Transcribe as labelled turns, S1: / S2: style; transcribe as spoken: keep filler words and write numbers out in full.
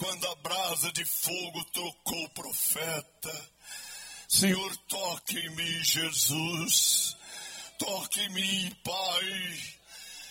S1: quando a brasa de fogo tocou o profeta. Senhor, toque em mim, Jesus. Toque em mim, Pai.